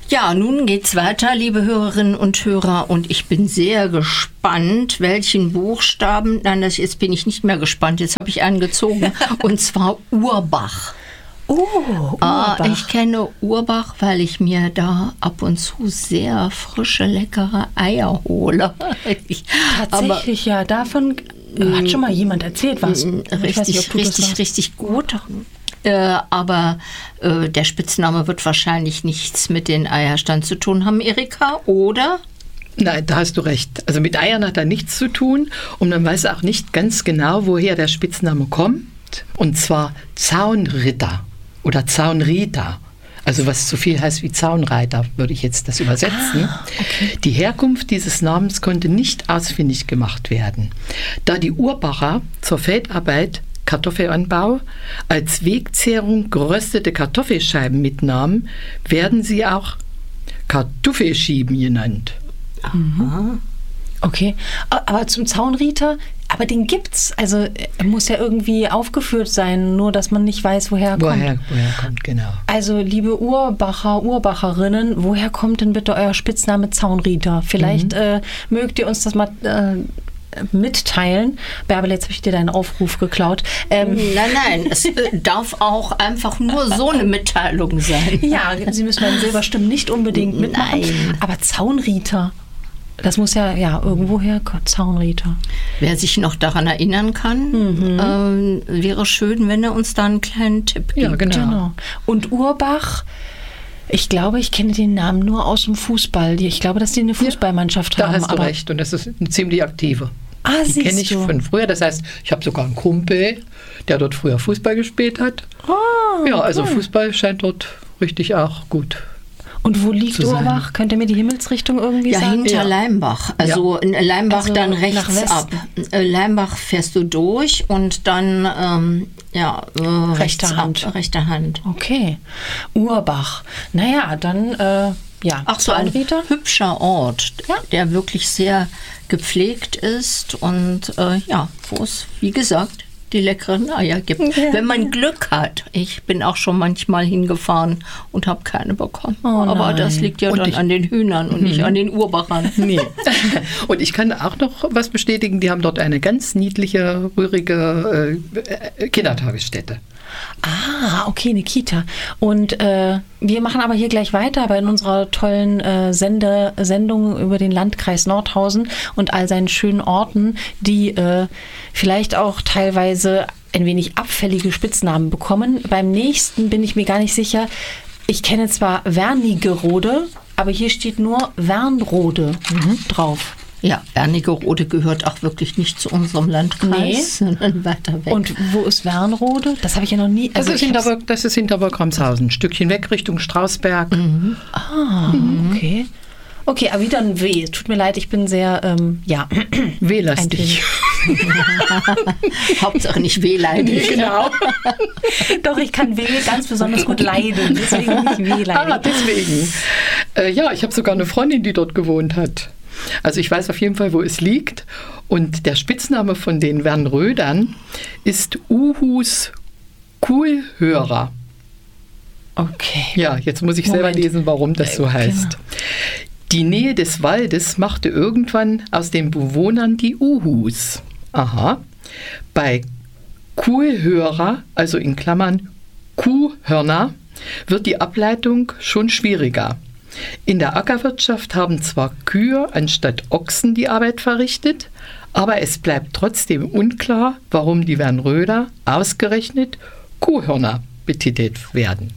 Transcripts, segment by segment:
Ja, nun geht's weiter, liebe Hörerinnen und Hörer, und ich bin sehr gespannt, welchen Buchstaben, jetzt bin ich nicht mehr gespannt, jetzt habe ich einen gezogen, und zwar Urbach. Urbach. Ich kenne Urbach, weil ich mir da ab und zu sehr frische, leckere Eier hole. Tatsächlich, ja, davon hat schon mal jemand erzählt, was? Richtig gut. Aber der Spitzname wird wahrscheinlich nichts mit den Eierstand zu tun haben, Erika, oder? Nein, da hast du recht. Also mit Eiern hat er nichts zu tun und man weiß auch nicht ganz genau, woher der Spitzname kommt. Und zwar Zaunritter oder Zaunrieder. Also was so viel heißt wie Zaunreiter, würde ich jetzt das übersetzen. Okay. Die Herkunft dieses Namens konnte nicht ausfindig gemacht werden. Da die Urbacher zur Feldarbeit Kartoffelanbau als Wegzehrung geröstete Kartoffelscheiben mitnahmen, werden sie auch Kartoffelschieben genannt. Aha. Okay, aber zum Zaunrieder, aber den gibt's. Also er muss ja irgendwie aufgeführt sein, nur dass man nicht weiß, woher er kommt. Woher kommt, genau. Also liebe Urbacher, Urbacherinnen, woher kommt denn bitte euer Spitzname Zaunrieder? Vielleicht mögt ihr uns das mal mitteilen. Bärbel, jetzt habe ich dir deinen Aufruf geklaut. Nein, es darf auch einfach nur so eine Mitteilung sein. Ja, Sie müssen beim Silberstimmen nicht unbedingt mitmachen. Nein. Aber Zaunrieder, das muss ja irgendwoher Zaunrieder. Wer sich noch daran erinnern kann, wäre schön, wenn er uns da einen kleinen Tipp gibt. Ja, genau. Und Urbach, ich glaube, ich kenne den Namen nur aus dem Fußball. Ich glaube, dass die eine Fußballmannschaft haben. Da hast du recht und das ist eine ziemlich aktive. Die kenne ich von früher. Das heißt, ich habe sogar einen Kumpel, der dort früher Fußball gespielt hat. Ja, also cool. Fußball scheint dort richtig auch gut. Und wo liegt Urbach? Könnt ihr mir die Himmelsrichtung irgendwie sagen? Hinter Leimbach. Also in Leimbach Also dann nach rechts Westen. ab. Leimbach fährst du durch und dann rechts Hand. ab. Rechte Hand. Okay. Urbach. Naja, dann Ach so, ein Zaunrieder? hübscher Ort, Ja. der wirklich sehr gepflegt ist und wo es, wie gesagt, die leckeren Eier gibt. Ja. Wenn man Glück hat. Ich bin auch schon manchmal hingefahren und habe keine bekommen. Aber das liegt ja Und dann an den Hühnern und nicht an den Urbachern. Nee. Und ich kann auch noch was bestätigen, die haben dort eine ganz niedliche, rührige Kindertagesstätte. Ah, okay, eine Kita. Und wir machen aber hier gleich weiter, aber in unserer tollen Sendung über den Landkreis Nordhausen und all seinen schönen Orten, die vielleicht auch teilweise ein wenig abfällige Spitznamen bekommen. Beim nächsten bin ich mir gar nicht sicher. Ich kenne zwar Wernigerode, aber hier steht nur Wernrode drauf. Ja, Wernigerode gehört auch wirklich nicht zu unserem Landkreis, sondern weiter weg. Und wo ist Wernrode? Das habe ich ja noch nie. Das ist Hinterburg-Ramshausen, ein Stückchen weg Richtung Strausberg. Okay. Okay, aber wieder ein W. Tut mir leid, ich bin sehr, Wehlastig. Hauptsache nicht wehleidig. Genau. Doch, ich kann W ganz besonders gut leiden. Deswegen nicht wehleidig. Deswegen. Ich habe sogar eine Freundin, die dort gewohnt hat. Also ich weiß auf jeden Fall, wo es liegt. Und der Spitzname von den Wernrödern ist Uhus Kuhlhörer. Okay. Ja, jetzt muss ich selber lesen, warum das so heißt. Genau. Die Nähe des Waldes machte irgendwann aus den Bewohnern die Uhus. Aha. Bei Kuhlhörer, also in Klammern Kuhhörner, wird die Ableitung schon schwieriger. In der Ackerwirtschaft haben zwar Kühe anstatt Ochsen die Arbeit verrichtet, aber es bleibt trotzdem unklar, warum die Wernröder ausgerechnet Kuhhörner betitelt werden.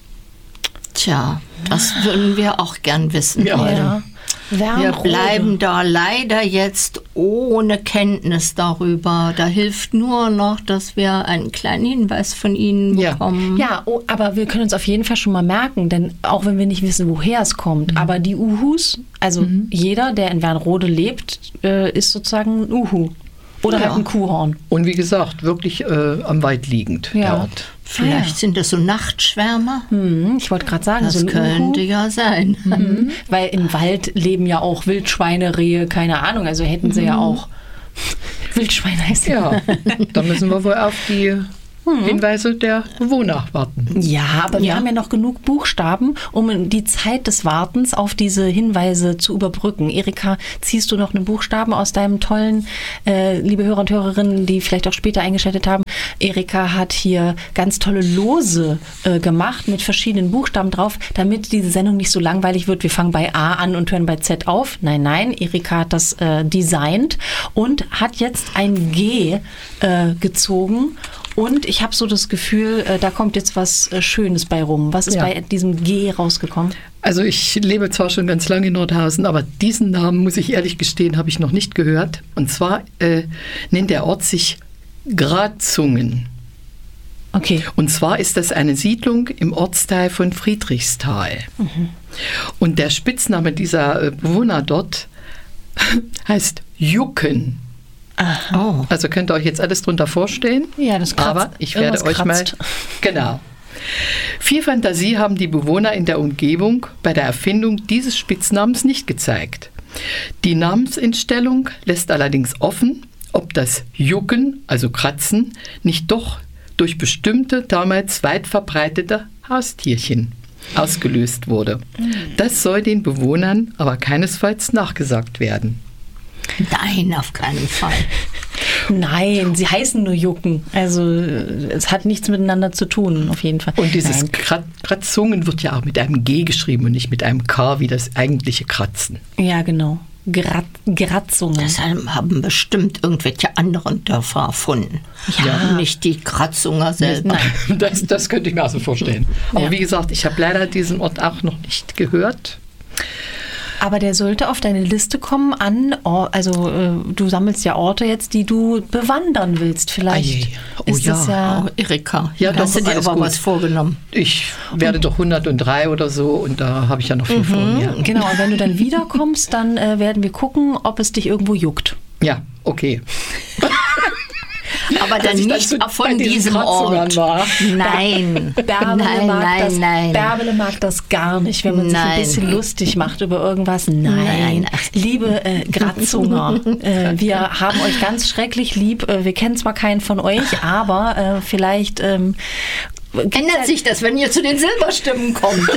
Tja, das würden wir auch gern wissen. Ja. Wir bleiben da leider jetzt ohne Kenntnis darüber. Da hilft nur noch, dass wir einen kleinen Hinweis von Ihnen bekommen. Ja, aber wir können uns auf jeden Fall schon mal merken, denn auch wenn wir nicht wissen, woher es kommt, aber die Uhus, also jeder, der in Wernrode lebt, ist sozusagen ein Uhu. Oder halt ein Kuhhorn. Und wie gesagt, wirklich am Wald liegend, der Ort. Vielleicht sind das so Nachtschwärmer. Ich wollte gerade sagen, Das so ein könnte ja sein. Weil im Wald leben ja auch Wildschweine, Rehe, keine Ahnung. Also hätten sie ja auch. Wildschweine heißt Ja, da müssen wir wohl auf die Hinweise der Bewohner warten. Ja, aber wir haben ja noch genug Buchstaben, um die Zeit des Wartens auf diese Hinweise zu überbrücken. Erika, ziehst du noch einen Buchstaben aus deinem tollen, liebe Hörer und Hörerinnen, die vielleicht auch später eingeschaltet haben? Erika hat hier ganz tolle Lose gemacht mit verschiedenen Buchstaben drauf, damit diese Sendung nicht so langweilig wird. Wir fangen bei A an und hören bei Z auf. Nein, Erika hat das designt und hat jetzt ein G gezogen. Und ich habe so das Gefühl, da kommt jetzt was Schönes bei rum. Was ist bei diesem G rausgekommen? Also ich lebe zwar schon ganz lange in Nordhausen, aber diesen Namen, muss ich ehrlich gestehen, habe ich noch nicht gehört. Und zwar nennt der Ort sich Gratzungen. Okay. Und zwar ist das eine Siedlung im Ortsteil von Friedrichsthal. Und der Spitzname dieser Bewohner dort heißt Jucken. Oh. Also könnt ihr euch jetzt alles drunter vorstellen. Ja, das kratzt. Aber ich werde euch mal... Genau. Viel Fantasie haben die Bewohner in der Umgebung bei der Erfindung dieses Spitznamens nicht gezeigt. Die Namensentstellung lässt allerdings offen, ob das Jucken, also Kratzen, nicht doch durch bestimmte, damals weit verbreitete Haustierchen ausgelöst wurde. Das soll den Bewohnern aber keinesfalls nachgesagt werden. Nein, auf keinen Fall. Nein, sie heißen nur Jucken. Also es hat nichts miteinander zu tun, auf jeden Fall. Und dieses Kratzungen wird ja auch mit einem G geschrieben und nicht mit einem K wie das eigentliche Kratzen. Ja, genau. Gratzungen. Das haben bestimmt irgendwelche anderen Dörfer erfunden. Ja, nicht die Kratzunger selber. Nein, das könnte ich mir also vorstellen. Aber wie gesagt, ich habe leider diesen Ort auch noch nicht gehört. Aber der sollte auf deine Liste kommen also du sammelst ja Orte jetzt, die du bewandern willst. Vielleicht ist das ja... Erika, hast du dir aber was vorgenommen? Ich werde doch 103 oder so und da habe ich ja noch viel vor mir. Genau, und wenn du dann wiederkommst, dann werden wir gucken, ob es dich irgendwo juckt. Ja, okay. Aber dann nicht von diesem Ort. Nein. Bärbele mag das gar nicht, wenn man sich ein bisschen lustig macht über irgendwas. Nein. Liebe Gratzunger, wir haben euch ganz schrecklich lieb. Wir kennen zwar keinen von euch, aber vielleicht... ändert sich das, wenn ihr zu den Silberstimmen kommt?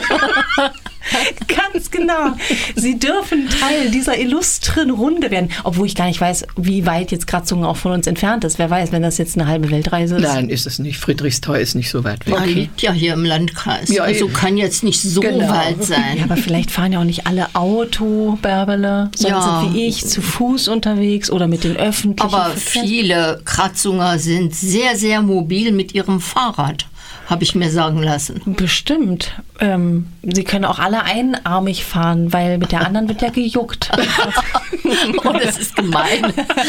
Ganz genau. Sie dürfen Teil dieser illustren Runde werden. Obwohl ich gar nicht weiß, wie weit jetzt Kratzungen auch von uns entfernt ist. Wer weiß, wenn das jetzt eine halbe Weltreise ist. Nein, ist es nicht. Friedrichsthal ist nicht so weit weg. Okay. Liegt ja hier im Landkreis. Ja, also kann jetzt nicht so weit sein. Ja, aber vielleicht fahren ja auch nicht alle Auto, Bärbele, sondern sind wie ich zu Fuß unterwegs oder mit den öffentlichen. Aber viele Kratzunger sind sehr, sehr mobil mit ihrem Fahrrad. Habe ich mir sagen lassen. Bestimmt. Sie können auch alle einarmig fahren, weil mit der anderen wird ja gejuckt. Oh, das ist gemein.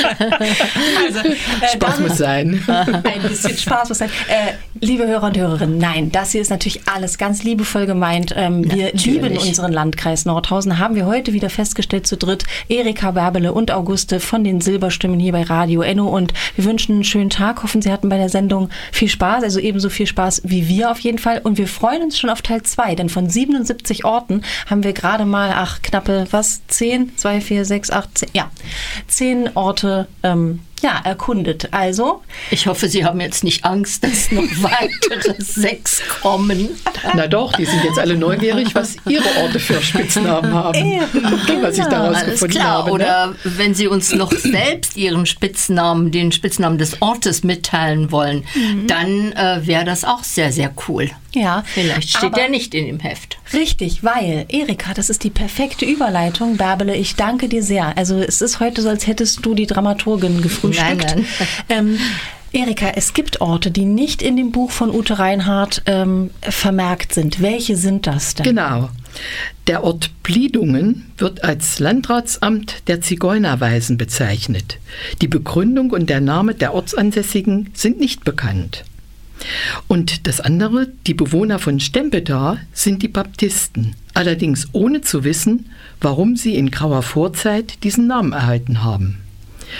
Also, Spaß muss sein. Ein bisschen Spaß muss sein. Liebe Hörer und Hörerinnen, nein, das hier ist natürlich alles ganz liebevoll gemeint. Wir lieben unseren Landkreis Nordhausen. Haben wir heute wieder festgestellt zu dritt. Erika, Bärbele und Auguste von den Silberstimmen hier bei Radio Enno. Und wir wünschen einen schönen Tag. Hoffen, Sie hatten bei der Sendung viel Spaß. Also ebenso viel Spaß wie wir auf jeden Fall. Und wir freuen uns schon auf Teil 2, denn von 77 Orten haben wir gerade mal, knappe, 10? 2, 4, 6, 8, 10, 10 Orte erkundet. Also. Ich hoffe, Sie haben jetzt nicht Angst, dass noch weitere 6 kommen. Na doch, die sind jetzt alle neugierig, was ihre Orte für Spitznamen haben. Was ich daraus gefunden habe. Oder wenn Sie uns noch selbst Ihren Spitznamen, den Spitznamen des Ortes mitteilen wollen, dann wäre das auch sehr, sehr cool. Ja. Vielleicht steht der nicht in dem Heft. Richtig, weil, Erika, das ist die perfekte Überleitung. Bärbele, ich danke dir sehr. Also es ist heute so, als hättest du die Dramaturgin gefrühstückt. Nein. Erika, es gibt Orte, die nicht in dem Buch von Ute Reinhardt vermerkt sind. Welche sind das denn? Genau. Der Ort Bliedungen wird als Landratsamt der Zigeunerweisen bezeichnet. Die Begründung und der Name der Ortsansässigen sind nicht bekannt. Und das andere, die Bewohner von Stempetar sind die Baptisten, allerdings ohne zu wissen, warum sie in grauer Vorzeit diesen Namen erhalten haben.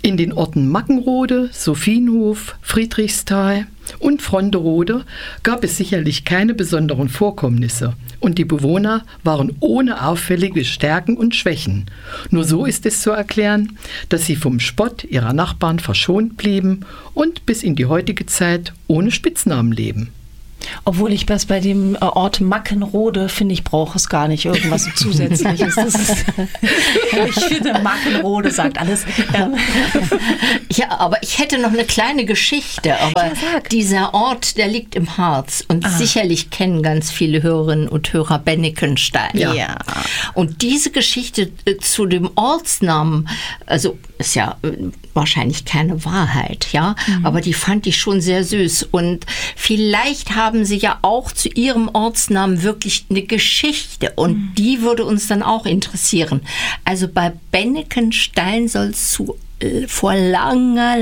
In den Orten Mackenrode, Sophienhof, Friedrichsthal und Fronderode gab es sicherlich keine besonderen Vorkommnisse und die Bewohner waren ohne auffällige Stärken und Schwächen. Nur so ist es zu erklären, dass sie vom Spott ihrer Nachbarn verschont blieben und bis in die heutige Zeit ohne Spitznamen leben. Obwohl ich das bei dem Ort Mackenrode finde, ich brauche es gar nicht, irgendwas Zusätzliches. Ich finde, Mackenrode sagt alles. Ja, aber ich hätte noch eine kleine Geschichte. Aber dieser Ort, der liegt im Harz und sicherlich kennen ganz viele Hörerinnen und Hörer Bennekenstein. Ja. Und diese Geschichte zu dem Ortsnamen, also ist ja wahrscheinlich keine Wahrheit, ja, aber die fand ich schon sehr süß. Und vielleicht haben Sie ja auch zu Ihrem Ortsnamen wirklich eine Geschichte und die würde uns dann auch interessieren. Also bei Bennekenstein soll es vor langer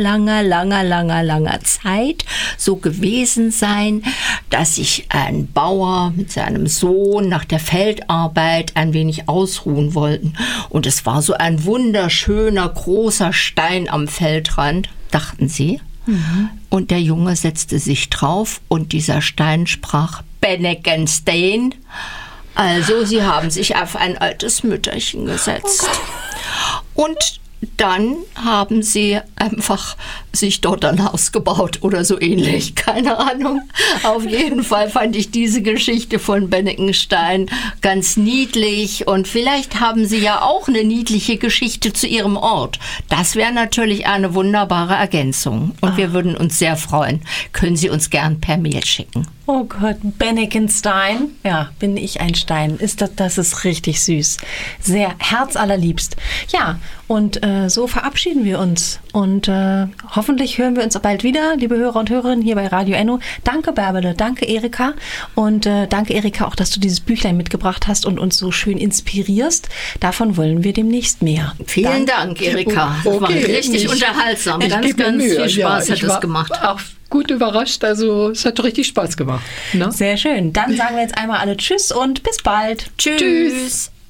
Zeit so gewesen sein, dass sich ein Bauer mit seinem Sohn nach der Feldarbeit ein wenig ausruhen wollten. Und es war so ein wunderschöner, großer Stein am Feldrand, dachten sie. Und der Junge setzte sich drauf und dieser Stein sprach Bennekenstein. Also sie haben sich auf ein altes Mütterchen gesetzt. Und dann haben sie einfach sich dort ein Haus gebaut oder so ähnlich. Keine Ahnung. Auf jeden Fall fand ich diese Geschichte von Bennekenstein ganz niedlich. Und vielleicht haben Sie ja auch eine niedliche Geschichte zu Ihrem Ort. Das wäre natürlich eine wunderbare Ergänzung. Und wir würden uns sehr freuen. Können Sie uns gern per Mail schicken. Oh Gott, Bennekenstein. Ja, bin ich ein Stein. Das ist richtig süß. Sehr herzallerliebst. Ja, und so verabschieden wir uns. Und hoffentlich hören wir uns bald wieder, liebe Hörer und Hörerinnen, hier bei Radio Enno. Danke, Bärbele. Danke, Erika. Und danke, Erika, auch, dass du dieses Büchlein mitgebracht hast und uns so schön inspirierst. Davon wollen wir demnächst mehr. Vielen Dank, Erika. Das war richtig unterhaltsam. Ganz viel Spaß hat es gemacht. Auch gut überrascht, also es hat richtig Spaß gemacht. Ne? Sehr schön. Dann sagen wir jetzt einmal alle Tschüss und bis bald. Tschüss.